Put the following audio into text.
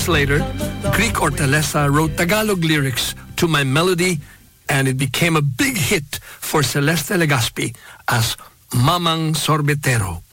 years later, Greek Hortaleza wrote Tagalog lyrics to my melody, and it became a big hit for Celeste Legaspi as Mamang Sorbetero.